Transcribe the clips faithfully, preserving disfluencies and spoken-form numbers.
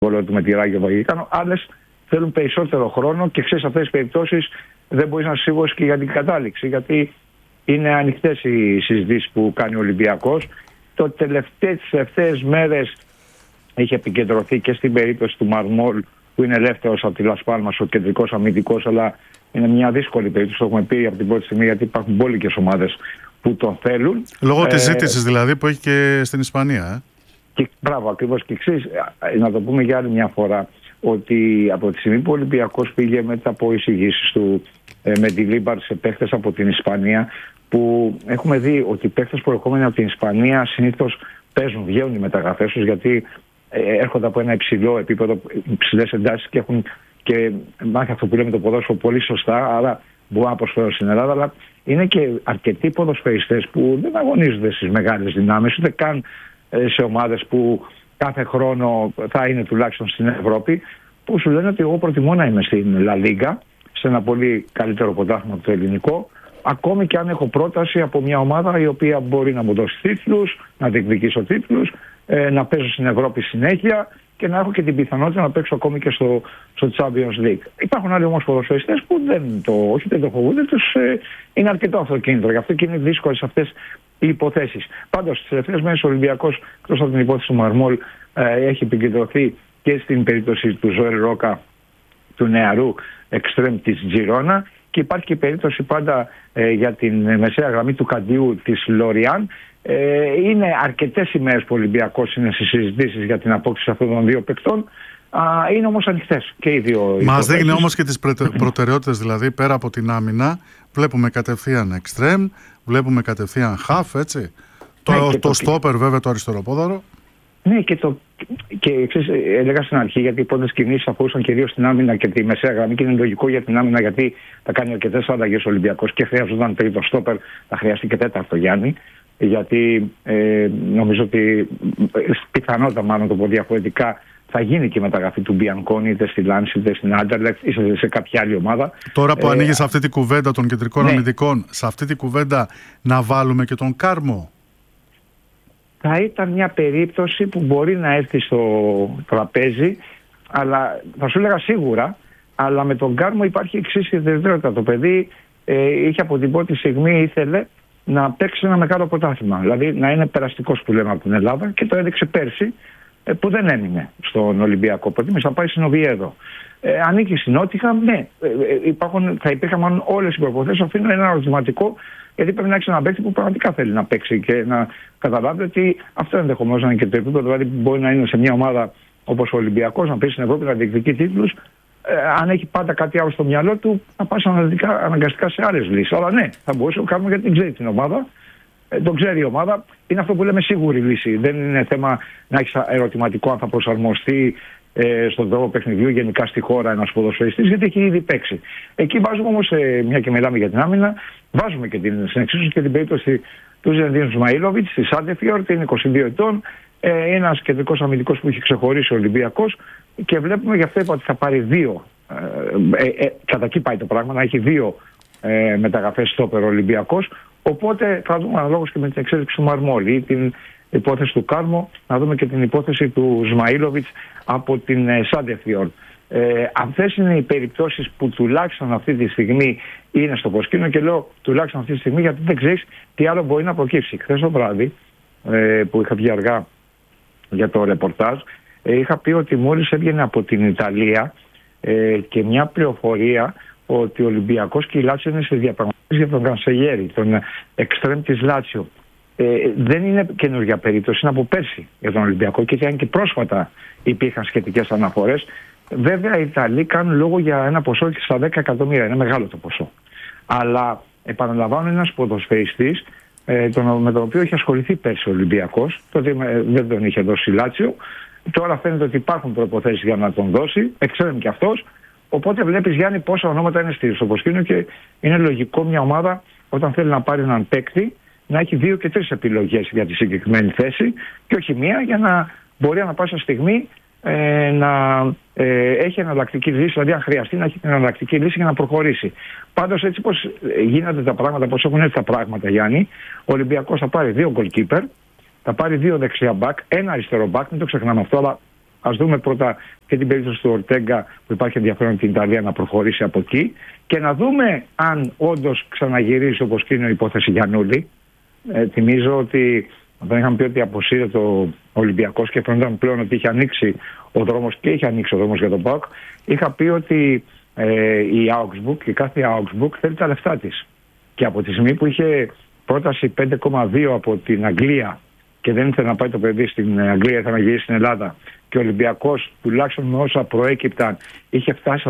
συμβόλαιο του με τη Ράγιο Βαγικάνο. Άλλες θέλουν περισσότερο χρόνο και ξέρεις, σε αυτές τις περιπτώσεις δεν μπορείς να είσαι σίγουρος και για την κατάληξη, γιατί είναι ανοιχτές οι συζητήσεις που κάνει ο Ολυμπιακός. Το τελευταίες, τις τελευταίες μέρες είχε επικεντρωθεί και στην περίπτωση του Μαρμόλ, που είναι ελεύθερος από τη Λας Πάλμας, ο κεντρικός αμυντικός, αλλά είναι μια δύσκολη περίπτωση, το έχουμε πει από την πρώτη στιγμή, γιατί υπάρχουν μπόλικες ομάδες που τον θέλουν. Λόγω ε, της ζήτησης δηλαδή που έχει και στην Ισπανία. Ε. Και, μπράβο, ακριβώς. Και εξής, να το πούμε για άλλη μια φορά, ότι από τη στιγμή που ο Ολυμπιακός πήγε μετά από εισηγήσεις του ε, με τη Λίμπαρ σε παίχτες από την Ισπανία, που έχουμε δει ότι οι παίχτες προερχόμενοι από την Ισπανία συνήθως παίζουν, βγαίνουν οι μεταγραφές τους, γιατί ε, έρχονται από ένα υψηλό επίπεδο, υψηλές εντάσεις και έχουν και μάθει αυτό που λέμε το ποδόσφαιρο πολύ σωστά, άρα μπορούν να προσφέρουν στην Ελλάδα, αλλά είναι και αρκετοί ποδοσφαιριστές που δεν αγωνίζονται στις μεγάλες δυνάμεις, ούτε καν ε, σε ομάδες που κάθε χρόνο θα είναι τουλάχιστον στην Ευρώπη, που σου λένε ότι εγώ προτιμώ να είμαι στην La Liga, σε ένα πολύ καλύτερο πρωτάθλημα από το ελληνικό, ακόμη και αν έχω πρόταση από μια ομάδα η οποία μπορεί να μου δώσει τίτλους, να διεκδικήσω τίτλους, ε, να παίζω στην Ευρώπη συνέχεια και να έχω και την πιθανότητα να παίξω ακόμη και στο, στο Champions League. Υπάρχουν άλλοι όμως ποδοσφαιριστές που δεν το, όχι δεν το φοβούνται, τους ε, είναι αρκετό αυτό το κίνητρο. Γι' αυτό και είναι δύσκολες αυτές οι υποθέσεις. Πάντως, στις τελευταίες μέρες ο Ολυμπιακός, εκτός από την υπόθεση του Μαρμόλ, ε, έχει επικεντρωθεί και στην περίπτωση του Ζωέλ Ρόκα, του νεαρού εξτρέμ της Τζιρόνα, και υπάρχει και περίπτωση πάντα ε, για την μεσαία γραμμή του Καντίου της Λοριάν. Ε, είναι αρκετές ημέρες που ο Ολυμπιακός είναι στις συζητήσεις για την απόκτηση αυτών των δύο παικτών. Α, είναι όμως ανοιχτές και οι δύο. Μας δείχνει όμως και τις προτεραιότητες, δηλαδή πέρα από την άμυνα. Βλέπουμε κατευθείαν εξτρέμ, βλέπουμε κατευθείαν χαφ, έτσι. Ναι, το το στόπερ, βέβαια, το αριστεροπόδαρο. Ναι, και, το, και ξέρεις, έλεγα στην αρχή, γιατί οι πρώτες κινήσεις αφορούσαν κυρίως στην άμυνα και τη μεσαία γραμμή, και είναι λογικό για την άμυνα, γιατί θα κάνει αρκετές αλλαγές ο Ολυμπιακός και χρειαζόταν τρίτο στόπερ, θα χρειαστεί και τέταρτο Γιάννη. Γιατί ε, νομίζω ότι πιθανότατα, μάλλον το πω διαφορετικά, θα γίνει και η μεταγραφή του Μπιανκόνη είτε στη Λάνση είτε στην Άντερλεκτ ή σε κάποια άλλη ομάδα. Τώρα που ε, ανοίγεις αυτή τη κουβέντα των κεντρικών ναι. αμυντικών, σε αυτή τη κουβέντα να βάλουμε και τον Κάρμο. Θα ήταν μια περίπτωση που μπορεί να έρθει στο τραπέζι, αλλά θα σου έλεγα σίγουρα, αλλά με τον Κάρμο υπάρχει εξής ιδιαιτερότητα. Το παιδί ε, είχε από την πρώτη στιγμή ήθελε να παίξει ένα μεγάλο πρωτάθλημα. Δηλαδή να είναι περαστικός που λέμε από την Ελλάδα, και το έδειξε πέρσι, ε, που δεν έμεινε στον Ολυμπιακό. Προτίμησε να πάει στην Οβιέδο. Ε, ανήκει στην Νότιχαμ, ναι. Ε, υπάρχουν, θα υπήρχαν μάλλον όλες οι προποθέσεις. Αφήνω ένα ερωτηματικό, γιατί πρέπει να έχει ένα παίκτη που πραγματικά θέλει να παίξει και να καταλάβει ότι αυτό ενδεχομένως να είναι και το επίπεδο. Δηλαδή μπορεί να είναι σε μια ομάδα όπως ο Ολυμπιακός, να παίξει στην Ευρώπη, να διεκδικεί τίτλους. Ε, αν έχει πάντα κάτι άλλο στο μυαλό του, να πάει αναγκαστικά σε άλλες λύσεις. Αλλά ναι, θα μπορούσε να κάνουμε, γιατί δεν ξέρει την ομάδα. Ε, τον ξέρει η ομάδα. Είναι αυτό που λέμε σίγουρη λύση. Δεν είναι θέμα να έχει ερωτηματικό αν θα προσαρμοστεί ε, στον τρόπο παιχνιδιού γενικά στη χώρα ένας ποδοσφαιριστής, γιατί έχει ήδη παίξει. Εκεί βάζουμε όμως, ε, μια και μιλάμε για την άμυνα, βάζουμε και την συνεξίσωση και την περίπτωση του Ζεντίν Ισμαήλοβιτς στη Σάντεφιορτ, είναι είκοσι δύο ετών. Ε, ένας κεντρικός αμυντικός που έχει ξεχωρίσει ο Ολυμπιακός, και βλέπουμε, γι' αυτό είπα ότι θα πάρει δύο. Ε, ε, ε, κατά εκεί πάει το πράγμα, να έχει δύο ε, μεταγραφές στόπερ Ολυμπιακός. Οπότε θα δούμε αναλόγως και με την εξέλιξη του Μαρμόλη ή την υπόθεση του Κάρμο, να δούμε και την υπόθεση του Ισμαήλοβιτς από την ε, Σάντεφιορτ. Ε, αυτές είναι οι περιπτώσεις που τουλάχιστον αυτή τη στιγμή είναι στο προσκήνιο, και λέω τουλάχιστον αυτή τη στιγμή γιατί δεν ξέρεις τι άλλο μπορεί να προκύψει. Χθες το βράδυ, ε, που είχα βγει αργά για το ρεπορτάζ, ε, είχα πει ότι μόλις έβγαινε από την Ιταλία ε, και μια πληροφορία ότι ο Ολυμπιακός και η Λάτσιο είναι σε διαπραγματεύσεις για τον Κανσεγέρι, τον εξτρέμ της Λάτσιο. Ε, δεν είναι καινούργια περίπτωση, είναι από πέρσι για τον Ολυμπιακό, και αν και πρόσφατα υπήρχαν σχετικές αναφορές. Βέβαια οι Ιταλοί κάνουν λόγο για ένα ποσό και στα δέκα εκατομμύρια, είναι μεγάλο το ποσό. Αλλά επαναλαμβάνω, ένας ποδοσφαιριστής ε, τον, με τον οποίο είχε ασχοληθεί πέρσι ο Ολυμπιακός, τότε ε, δεν τον είχε δώσει η Λάτσιο. Τώρα φαίνεται ότι υπάρχουν προϋποθέσεις για να τον δώσει, εξτρέμ και αυτός. Οπότε βλέπεις, Γιάννη, πόσα ονόματα είναι στο προσκήνιο, και είναι λογικό μια ομάδα όταν θέλει να πάρει έναν παίκτη να έχει δύο και τρεις επιλογές για τη συγκεκριμένη θέση, και όχι μία, για να μπορεί ανά πάσα στιγμή ε, να ε, έχει εναλλακτική λύση, δηλαδή αν χρειαστεί να έχει την εναλλακτική λύση για να προχωρήσει. Πάντως, έτσι πως γίνονται τα πράγματα, πως έχουν έρθει τα πράγματα, Γιάννη, ο Ολυμπιακός θα πάρει δύο goalkeeper, θα πάρει δύο δεξιά back, ένα αριστερό back, μην το ξεχνάμε αυτό, αλλά Ας δούμε πρώτα και την περίπτωση του Ορτέγκα, που υπάρχει ενδιαφέρον την Ιταλία να προχωρήσει από εκεί, και να δούμε αν όντως ξαναγυρίσει όπως και είναι η υπόθεση Γιαννούλη. Ε, θυμίζω ότι όταν είχαμε πει ότι αποσύρεται ο Ολυμπιακός και φαίνονταν πλέον ότι είχε ανοίξει ο δρόμος και είχε ανοίξει ο δρόμος για τον ΠΑΟΚ, είχα πει ότι ε, η Augsburg, η κάθε Augsburg θέλει τα λεφτά της. Και από τη στιγμή που είχε πρόταση πέντε κόμμα δύο από την Αγγλία και δεν ήθελε να πάει το παιδί στην Αγγλία, ήθελε να γυρίσει στην Ελλάδα, και ο Ολυμπιακός, τουλάχιστον με όσα προέκυπταν, είχε φτάσει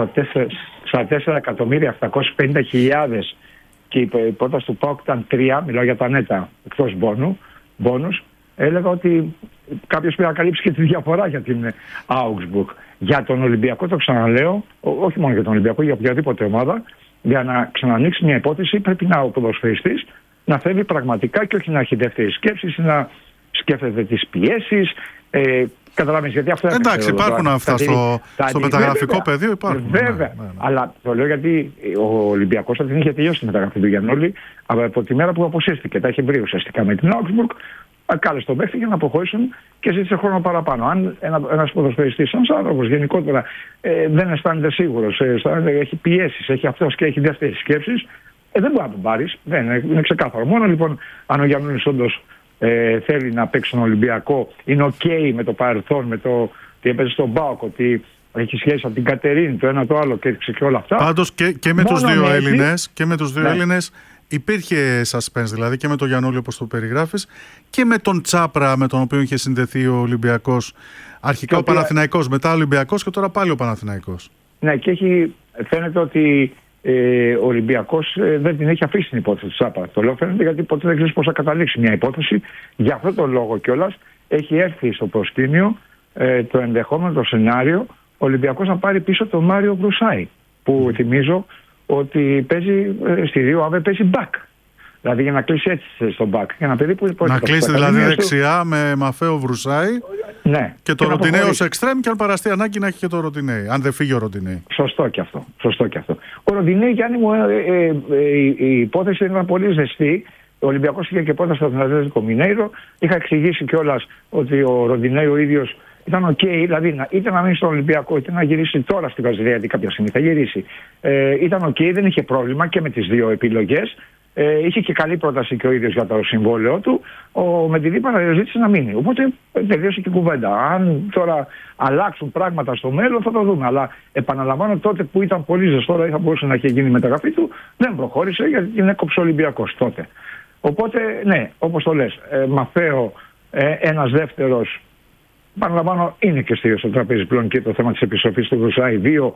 στα τέσσερα εκατομμύρια επτακόσιες πενήντα χιλιάδες και η πρόταση του ΠΑΟΚ ήταν τρία, μιλάω για τα νέτα εκτός μπόνου, μπόνους, έλεγα ότι κάποιος πρέπει να καλύψει και τη διαφορά για την Augsburg. Για τον Ολυμπιακό, το ξαναλέω, όχι μόνο για τον Ολυμπιακό, για οποιαδήποτε ομάδα, για να ξανανοίξει μια υπόθεση πρέπει να ο ποδοσφαιριστής να θέλει πραγματικά και όχι να έχει δεύτερη σκέψη, να σκέφτεται τις πιέσεις. Ε, Καταλάβεις, γιατί αυτό. Εντάξει, υπάρχουν εδώ, αυτά στο, στο μεταγραφικό πεδίο. Υπάρχουν, βέβαια. Ναι, ναι, ναι. Αλλά το λέω γιατί ο Ολυμπιακός θα την είχε τελειώσει τη μεταγραφή του Γιαννούλη από τη μέρα που αποσύρθηκε. Τα είχε βρει ουσιαστικά με την Augsburg. Κάλεσε τον παίχτη για να προχωρήσουν και ζήτησε χρόνο παραπάνω. Αν ένα ένας ποδοσφαιριστής, ένας άνθρωπος γενικότερα ε, δεν αισθάνεται σίγουρος, ε, αισθάνεται, έχει πιέσεις, έχει αυτός και έχει δεύτερες σκέψεις, ε, δεν μπορεί να τον πάρεις. Δεν είναι, είναι ξεκάθαρο. Μόνο λοιπόν αν ο Γιαννούλης όντως ε, θέλει να παίξει τον Ολυμπιακό, είναι ok με το παρελθόν, με το ότι έπαιζε στον ΠΑΟΚ, ότι έχει σχέση από την Κατερίνη, το ένα το άλλο και, και όλα αυτά. Πάντως και, και με τους δύο Έλληνες, και με τους δύο ναι. Έλληνες υπήρχε suspense, δηλαδή και με τον Γιαννούλη όπως το περιγράφεις και με τον Τσάπρα με τον οποίο είχε συνδεθεί ο Ολυμπιακός. Αρχικά ο Παναθηναϊκός, μετά ο Ολυμπιακός και τώρα πάλι ο Παναθηναϊκός. Ναι, και έχει, φαίνεται ότι ε, ο Ολυμπιακός ε, δεν την έχει αφήσει την υπόθεση του Τσάπρα. Το λέω φαίνεται γιατί ποτέ δεν ξέρεις πώς θα καταλήξει μια υπόθεση. Γι' αυτό το λόγο κιόλας έχει έρθει στο προσκήνιο ε, το ενδεχόμενο, το σενάριο, ο Ολυμπιακός να πάρει πίσω τον Μάριο Βρουσάη, που mm. θυμίζω ότι παίζει στη Ρίο Αβε, παίζει back. Δηλαδή για να κλείσει έτσι στον back. Για να, παιδί που να κλείσει δηλαδή δεξιά του... με Μαφέο Βρουσάη ναι. και το Ροντινέι ως εξτρέμ, και αν παραστεί ανάγκη να έχει και το Ροντινέι. Αν δεν φύγει ο Ροντινέι. Σωστό και αυτό. Σωστό και αυτό. Ο Ροντινέι, Γιάννη μου, ε, ε, ε, η, η υπόθεση ήταν πολύ ζεστή. Ο Ολυμπιακός είχε και πρώτα στο Ατλαντικό Μινέιρο. Είχα εξηγήσει κιόλας ότι ο Ροντινέι ο ίδιος ήταν οκ, okay, δηλαδή είτε να μείνει στον Ολυμπιακό είτε να γυρίσει τώρα στη Βραζιλία, γιατί κάποια στιγμή θα γυρίσει. Ε, ήταν οκ, okay, δεν είχε πρόβλημα και με τις δύο επιλογές. Ε, είχε και καλή πρόταση και ο ίδιος για το συμβόλαιο του. Ο Μεντιδίπαρα ζήτησε να μείνει. Οπότε τελείωσε και η κουβέντα. Αν τώρα αλλάξουν πράγματα στο μέλλον θα το δούμε. Αλλά επαναλαμβάνω, τότε που ήταν πολύ ζεστό, δηλαδή θα μπορούσε να έχει γίνει η μεταγραφή του, δεν προχώρησε γιατί την έκοψε ο Ολυμπιακός τότε. Οπότε, ναι, όπως το λες, ε, Μαφέο, ε, ένας δεύτερος. Παραλαμβάνω, είναι και στο τραπέζι πλέον και το θέμα της επιστροφής του Βρουσάη, δύο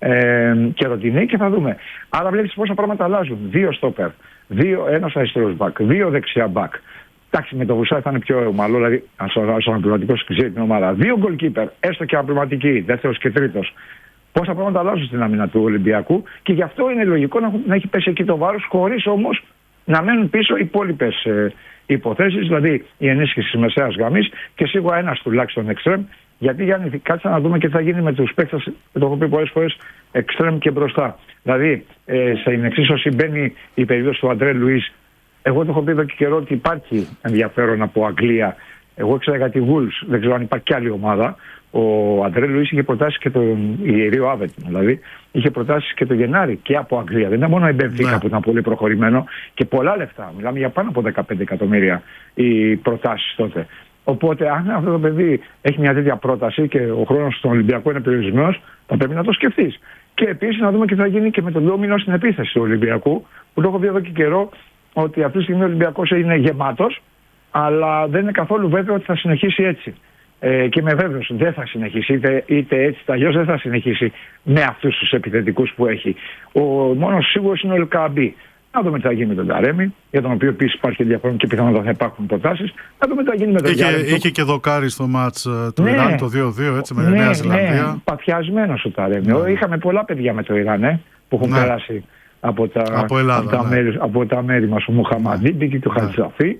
ε, και Ροντινέι, και θα δούμε. Άρα βλέπεις πόσα πράγματα αλλάζουν. Δύο στόπερ, δύο, ένας αριστερός μπακ, δύο δεξιά μπακ. Εντάξει, με το Βρουσάη θα είναι πιο ομαλό, δηλαδή ως αναπληρωματικός ξέρει την ομάδα. Δύο goalkeeper, έστω και αναπληρωματικοί, δεύτερος και τρίτος. Πόσα πράγματα αλλάζουν στην άμυνα του Ολυμπιακού, και γι' αυτό είναι λογικό να, να έχει πέσει εκεί το βάρος, χωρίς όμως να μένουν πίσω οι υπόλοιπες ε, υποθέσεις, δηλαδή η ενίσχυση της μεσαίας γραμμής και σίγουρα ένας τουλάχιστον εξτρέμ. Γιατί, Γιάννη, κάτσε να δούμε και τι θα γίνει με τους παίκτες, το έχω πει πολλές φορές, εξτρέμ και μπροστά. Δηλαδή, ε, στην εξίσωση μπαίνει η περίπτωση του Αντρέ Λουίς. Εγώ το έχω πει εδώ και καιρό ότι υπάρχει ενδιαφέρον από Αγγλία. Εγώ ήξερα για τη Wolves, δεν ξέρω αν υπάρχει κι άλλη ομάδα. Ο Αντρέ Λουίς είχε προτάσει και τον Ρίο Αβε, δηλαδή είχε προτάσει και το Γενάρη και από Αγγλία. Δεν ήταν μόνο η Μπενφίκα που ήταν πολύ προχωρημένο και πολλά λεφτά. Μιλάμε για πάνω από δεκαπέντε εκατομμύρια οι προτάσεις τότε. Οπότε, αν αυτό το παιδί έχει μια τέτοια πρόταση και ο χρόνος στον Ολυμπιακό είναι περιορισμένος, θα πρέπει να το σκεφτείς. Και επίσης να δούμε τι θα γίνει και με τον Ντόμινο στην επίθεση του Ολυμπιακού, που το έχω πει εδώ και καιρό ότι αυτή τη στιγμή ο Ολυμπιακός είναι γεμάτος, αλλά δεν είναι καθόλου βέβαιο ότι θα συνεχίσει έτσι. Ε, και με βέβαιος δεν θα συνεχίσει, είτε, είτε έτσι είτε αλλιώς δεν θα συνεχίσει με αυτούς τους επιθετικούς που έχει. Ο μόνος σίγουρος είναι ο Ελκαμπή. Να δούμε τι θα γίνει με τον Ταρέμι, για τον οποίο επίσης υπάρχει ενδιαφέρον και πιθανότατα θα υπάρχουν προτάσεις. Να δούμε τι θα γίνει με τον Γιάννη. Είχε, είχε και δοκάρι στο μάτς του ναι, Ιράν το δύο δύο, έτσι, με τη ναι, Νέα Ζηλανδία. Ναι, παθιασμένος ο Ταρέμι. Ναι. Είχαμε πολλά παιδιά με το Ιράν, ε, που έχουν ναι. περάσει από τα, από Ελλάδα, από τα, ναι. μέρη, από τα μέρη μας. Ο Μουχαμαντί μπήκε και ο ναι. Χατζαφή.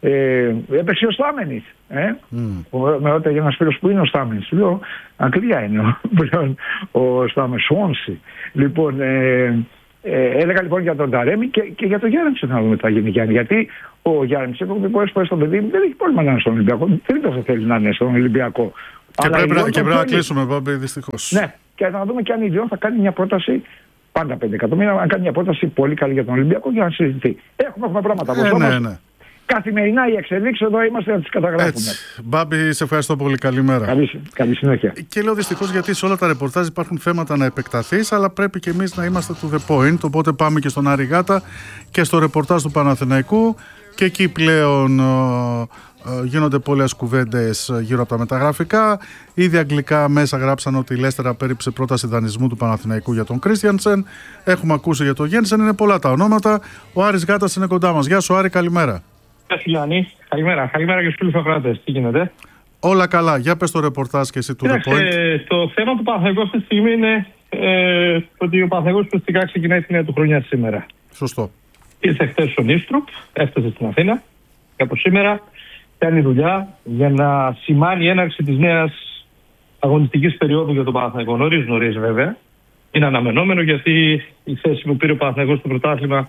Ε, έπαιξε ο Στάμενης. Ε? Mm. Με ρωτάει ένας φίλος που είναι ο Στάμενης. Του λέω, Αγγλία είναι πλέον ο Στάμενης, Σουόνσι. Λοιπόν, ε, ε, έλεγα λοιπόν για τον Ταρέμι και, και για τον Γιάννη να δούμε τι θα γίνει, Γιάννη. Γιατί ο Γιάννη, έχω πει πολλές φορές στον παιδί, δεν έχει πρόβλημα να είναι στον Ολυμπιακό. Τρίτος δεν θέλει να είναι στον Ολυμπιακό. Και πρέπει, πρέπει θέλει... να κλείσουμε, Μπάμπη, δυστυχώς. Ναι, και να δούμε και αν η Λιόν θα κάνει μια πρόταση. Πάντα πέντε εκατομμύρια, να κάνει μια πρόταση πολύ καλή για τον Ολυμπιακό για να συζητηθεί. Έχουμε, έχουμε πράγματα. Ε, ναι, ναι. Καθημερινά οι εξελίξεις εδώ είμαστε να τις καταγράφουμε. Μπάμπη, σε ευχαριστώ πολύ. Καλημέρα. Καλή, καλή συνέχεια. Και λέω δυστυχώς γιατί σε όλα τα ρεπορτάζ υπάρχουν θέματα να επεκταθείς, αλλά πρέπει και εμείς να είμαστε to the point. Οπότε πάμε και στον Άρη Γάτα και στο ρεπορτάζ του Παναθηναϊκού. Και εκεί πλέον ε, ε, γίνονται πολλές κουβέντες γύρω από τα μεταγραφικά. Ήδη αγγλικά μέσα γράψαν ότι η Λέστερ απέρριψε πρόταση δανεισμού του Παναθηναϊκού για τον Κρίστιανσεν. Έχουμε ακούσει για τον Γένσεν, είναι πολλά τα ονόματα. Ο Άρης Γάτας είναι κοντά μας. Γεια σου, Άρη, καλημέρα. Γεια σου, Γιάννη. Καλημέρα. Καλημέρα και στους φίλους ακροατές. Τι γίνεται? Όλα καλά. Για πες το ρεπορτάζ και εσύ του The Point. Το θέμα του Παναθηναϊκού αυτή τη στιγμή είναι ε, ότι ο Παναθηναϊκός ουσιαστικά ξεκινάει τη νέα του χρονιά σήμερα. Σωστό. Ήρθε χθες ο Νίστρουπ, έφτασε στην Αθήνα και από σήμερα κάνει δουλειά για να σημάνει η έναρξη της νέας αγωνιστικής περίοδου για τον Παναθηναϊκό. Νωρίς νωρίς βέβαια. Είναι αναμενόμενο γιατί η θέση που πήρε ο Παναθηναϊκός στο πρωτάθλημα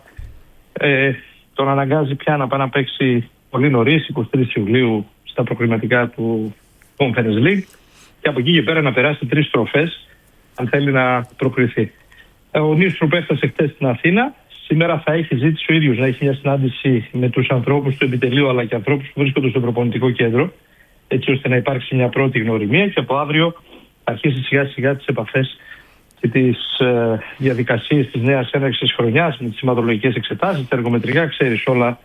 ε, τον αναγκάζει πια να πάει να παίξει πολύ νωρίς, εικοστή τρίτη Ιουλίου, στα προκριματικά του Conference League και από εκεί και πέρα να περάσει τρεις στροφές αν θέλει να προκριθεί. Ο Νίστρουπ έφτασε χθες στην Αθήνα. Σήμερα θα έχει ζήτηση ο ίδιος να έχει μια συνάντηση με τους ανθρώπους του επιτελείου αλλά και ανθρώπους που βρίσκονται στο προπονητικό κέντρο, έτσι ώστε να υπάρξει μια πρώτη γνωριμία και από αύριο θα αρχίσει σιγά σιγά τις επαφές και τις ε, διαδικασίες της νέας έναρξης χρονιάς με τις σηματολογικές εξετάσεις, τα εργομετρικά, ξέρεις όλα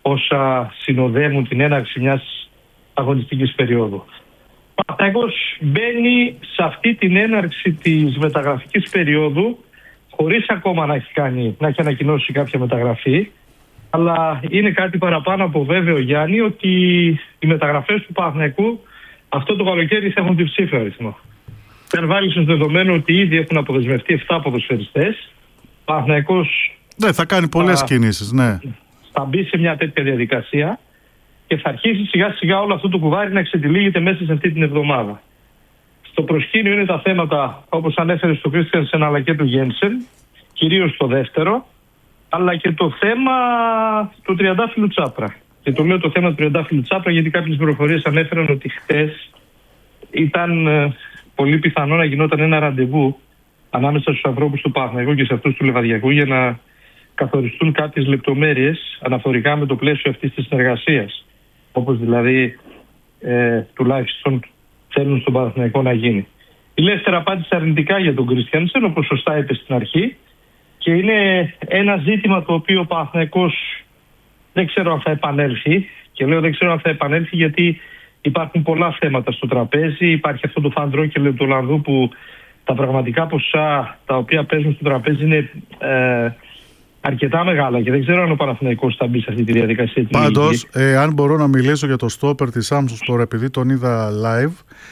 όσα συνοδεύουν την έναρξη μιας αγωνιστικής περίοδου. Ο Παναθηναϊκός μπαίνει σε αυτή την έναρξη της μεταγραφικής περίοδου χωρίς ακόμα να έχει, κάνει, να έχει ανακοινώσει κάποια μεταγραφή, αλλά είναι κάτι παραπάνω από βέβαιο, Γιάννη, ότι οι μεταγραφές του Παναθηναϊκού αυτό το καλοκαίρι θα έχουν διψήφιο αριθμό. Αν βάλεις ως δεδομένο ότι ήδη έχουν αποδεσμευτεί επτά ποδοσφαιριστές, ο Παναθηναϊκός ναι, θα κάνει πολλές θα, κινήσεις, ναι. Θα μπει σε μια τέτοια διαδικασία και θα αρχίσει σιγά σιγά όλο αυτό το κουβάρι να ξετυλίγεται μέσα σε αυτή την εβδομάδα. Στο προσκήνιο είναι τα θέματα, όπως ανέφερε στο Κρίστιανσεν αλλά και του Γένσεν, κυρίως το δεύτερο, αλλά και το θέμα του τριαντάφυλλου Τσάπρα. Και το λέω το θέμα του τριαντάφυλλου Τσάπρα γιατί κάποιες πληροφορίες ανέφεραν ότι χτες ήταν ε, πολύ πιθανό να γινόταν ένα ραντεβού ανάμεσα στους ανθρώπους του Παναθηναϊκού και σε αυτούς του Λεβαδιακού για να καθοριστούν κάποιες λεπτομέρειες αναφορικά με το πλαίσιο αυτής της συνεργασίας. Όπως δηλαδή ε, τουλάχιστον θέλουν στον Παναθηναϊκό να γίνει. Η Λέστερ απάντησε αρνητικά για τον Κρίστιανσεν, όπως σωστά είπε στην αρχή, και είναι ένα ζήτημα το οποίο ο Παναθηναϊκός δεν ξέρω αν θα επανέλθει. Και λέω δεν ξέρω αν θα επανέλθει γιατί υπάρχουν πολλά θέματα στο τραπέζι. Υπάρχει αυτό το φαντρόκελο του Ολλανδού που τα πραγματικά ποσά τα οποία παίζουν στο τραπέζι είναι ε, αρκετά μεγάλα και δεν ξέρω αν ο Παναθηναϊκός θα μπει σε αυτή τη διαδικασία. Πάντως, ε, αν μπορώ να μιλήσω για το στόπερ της Samsung Sport, επειδή τον είδα live,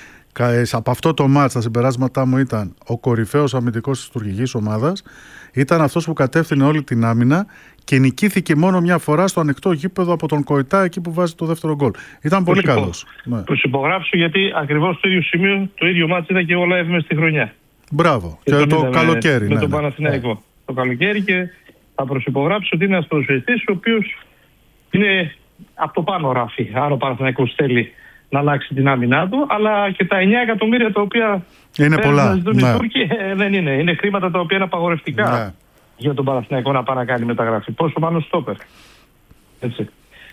από αυτό το μάτς τα συμπεράσματά μου ήταν ο κορυφαίος αμυντικός της τουρκικής ομάδας, ήταν αυτός που κατεύθυνε όλη την άμυνα και νικήθηκε μόνο μια φορά στο ανοιχτό γήπεδο από τον Κοϊτά εκεί που βάζει το δεύτερο γκολ. Ήταν πολύ υπο... καλός. Ναι. Προσυπογράψω γιατί ακριβώς στο ίδιο σημείο, το ίδιο μάτς ήταν και όλα έβγαινε στη χρονιά. Μπράβο. Και, και το καλοκαίρι. Με ναι, τον ναι. Παναθηναϊκό. Ναι. Το καλοκαίρι και θα προσυπογράψω ότι είναι ένας ποδοσφαιριστής ο οποίος είναι από το πάνω ράφι. Αν ο Παναθηναϊκός θέλει να αλλάξει την άμυνά του, αλλά και τα εννιά εκατομμύρια τα οποία είναι πολλά. Ναι. Οι Τούρκοι ε, δεν είναι. Είναι χρήματα τα οποία είναι απαγορευτικά ναι. για τον Παναθηναϊκό να πάει να κάνει μεταγραφή. Πόσο μάλλον στόπερ. Έτσι.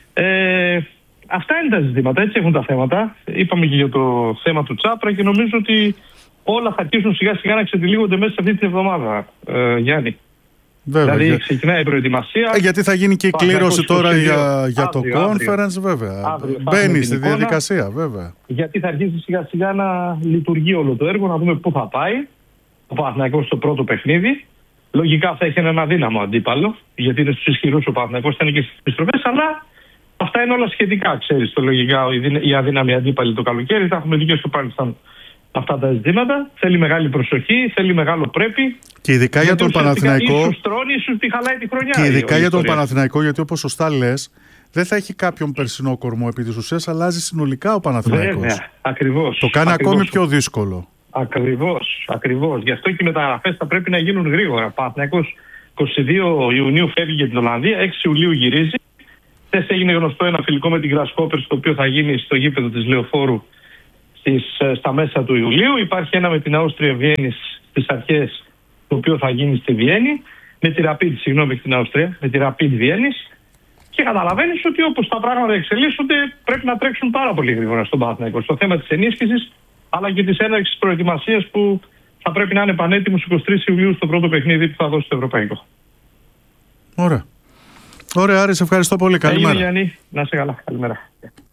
Ε, αυτά είναι τα ζητήματα. Έτσι έχουν τα θέματα. Είπαμε και για το θέμα του Τσάπρα και νομίζω ότι όλα θα αρχίσουν σιγά σιγά να ξετυλίγονται μέσα σε αυτή την εβδομάδα, ε, Γιάννη. Βέβαια, δηλαδή για... ξεκινάει η προετοιμασία. Ε, γιατί θα γίνει και η κλήρωση τώρα για, για αύριο, το conference, αύριο. Βέβαια. Αύριο μπαίνει στη εικόνα, διαδικασία, βέβαια. Γιατί θα αρχίσει σιγά σιγά να λειτουργεί όλο το έργο, να δούμε πού θα πάει ο Παναθηναϊκός στο πρώτο παιχνίδι. Λογικά θα έχει έναν αδύναμο αντίπαλο, γιατί είναι στους ισχυρούς ο Παναθηναϊκός, θα είναι και στις επιστροφές, αλλά αυτά είναι όλα σχετικά, ξέρεις, το λογικά η αδύναμη αντίπαλη το καλοκαίρι. Θα έχουμε δει και στο παρελθόν αυτά τα ζητήματα. Θέλει μεγάλη προσοχή, θέλει μεγάλο πρέπει. Και ειδικά για τον Παναθηναϊκό. Ίσως τρώνει, ίσως τη χαλάει τη χρονιά. Και ειδικά για τον Παναθηναϊκό, γιατί όπως σωστά λες, δεν θα έχει κάποιον περσινό κορμό επί της ουσίας, αλλάζει συνολικά ο Παναθηναϊκός. Βέβαια, ακριβώς. Το κάνει ακριβώς. ακόμη πιο δύσκολο. Ακριβώς, ακριβώς. Γι' αυτό και οι μεταγραφές θα πρέπει να γίνουν γρήγορα. Ο Παναθηναϊκός είκοσι δύο Ιουνίου φεύγει για την Ολλανδία, έξι Ιουλίου γυρίζει. Χθες έγινε γνωστό ένα φιλικό με την Grasshopper, το οποίο θα γίνει στο γήπεδο της Λεωφόρου στις, στα μέσα του Ιουλίου. Υπάρχει ένα με την Άουστρια Βιέννης στις αρχές, το οποίο θα γίνει στη Βιέννη, με τη Rapid, συγγνώμη, την Αυστρία, με τη Rapid Βιέννης. Και καταλαβαίνεις ότι όπως τα πράγματα εξελίσσονται, πρέπει να τρέξουν πάρα πολύ γρήγορα στον Παναθηναϊκό. Στο θέμα της ενίσχυσης, αλλά και της έναρξης προετοιμασίας που θα πρέπει να είναι πανέτοιμος εικοστή τρίτη Ιουλίου στο πρώτο παιχνίδι που θα δώσει το Ευρωπαϊκό. Ωραία. Ωραία, Άρη, σε ευχαριστώ πολύ. Καλημέρα. Γιάννη, να είσαι καλά. Καλημέρα.